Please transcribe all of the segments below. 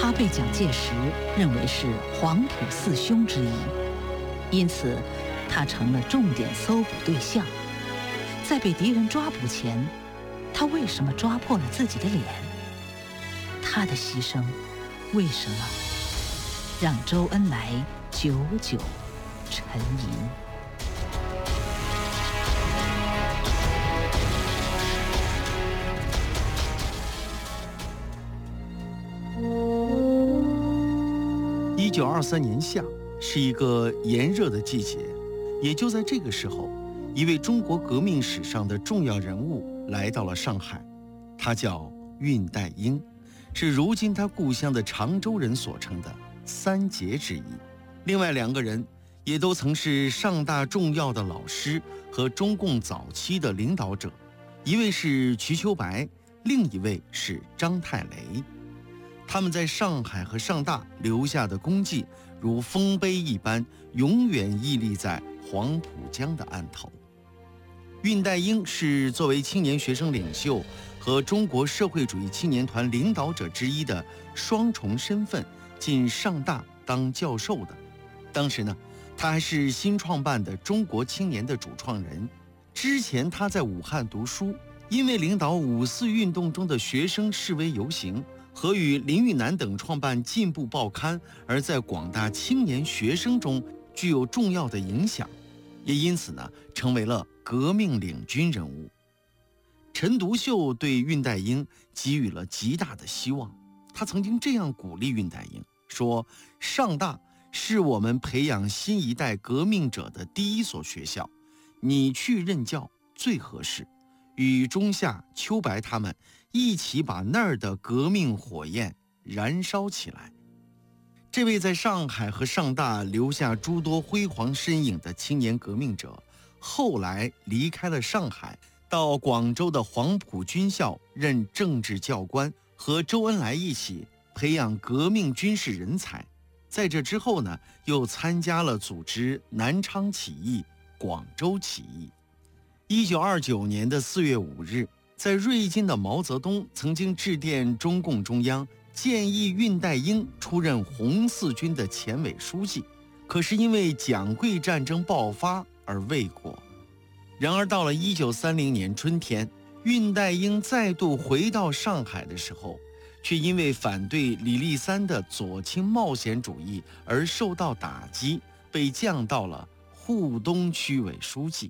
他被蒋介石认为是黄埔四凶之一，因此他成了重点搜捕对象。在被敌人抓捕前，他为什么抓破了自己的脸？他的牺牲为什么让周恩来久久沉吟？ 1923年夏是一个炎热的季节，也就在这个时候，一位中国革命史上的重要人物来到了上海，他叫恽代英，是如今他故乡的常州人所称的三杰之一。另外2个人也都曾是上大重要的老师和中共早期的领导者，一位是瞿秋白，另一位是章太雷。他们在上海和上大留下的功绩，如丰碑一般，永远屹立在黄浦江的岸头。恽代英是作为青年学生领袖和中国社会主义青年团领导者之一的双重身份进上大当教授的。当时呢，他还是新创办的中国青年的主创人。之前他在武汉读书，因为领导5·4运动中的学生示威游行和与林育南等创办进步报刊，而在广大青年学生中具有重要的影响，也因此呢，成为了革命领军人物。陈独秀对恽代英给予了极大的希望，他曾经这样鼓励恽代英说：上大是我们培养新一代革命者的第一所学校，你去任教最合适，与中夏、秋白他们一起把那儿的革命火焰燃烧起来。这位在上海和上大留下诸多辉煌身影的青年革命者，后来离开了上海，到广州的黄埔军校任政治教官，和周恩来一起培养革命军事人才。在这之后呢，又参加了组织南昌起义、广州起义。1929年的4月5日，在瑞金的毛泽东曾经致电中共中央，建议恽代英出任红四军的前委书记，可是因为蒋桂战争爆发而未果。然而到了1930年春天，恽代英再度回到上海的时候，却因为反对李立三的左倾冒险主义而受到打击，被降到了沪东区委书记。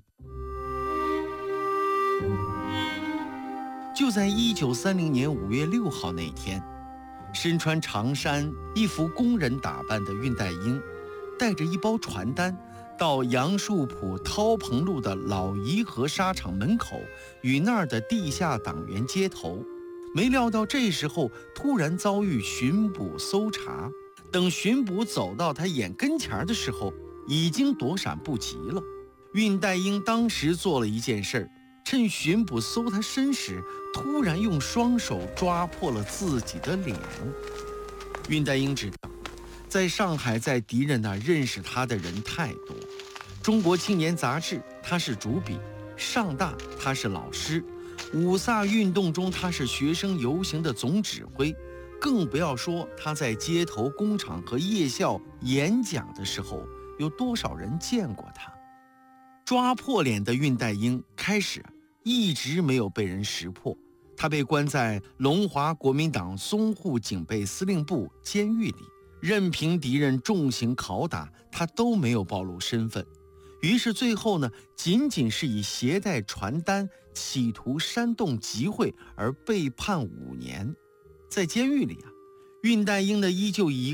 就在1930年5月6号那天，身穿长衫、一副工人打扮的恽代英，带着一包传单，到杨树浦涛棚路的老颐和纱厂门口与那儿的地下党员接头。没料到这时候突然遭遇巡捕搜查，等巡捕走到他眼跟前的时候，已经躲闪不及了。恽代英当时做了一件事，趁巡捕搜他身时，突然用双手抓破了自己的脸。恽代英知道，在上海在敌人那认识他的人太多，中国青年杂志他是主笔，上大他是老师，5·4运动中他是学生游行的总指挥，更不要说他在街头、工厂和夜校演讲的时候，有多少人见过他。抓破脸的恽代英开始一直没有被人识破，他被关在龙华国民党淞沪警备司令部监狱里，任凭敌人重刑拷打，他都没有暴露身份。于是最后呢，仅仅是以携带传单企图煽动集会而被判5年。在监狱里恽代英呢依旧以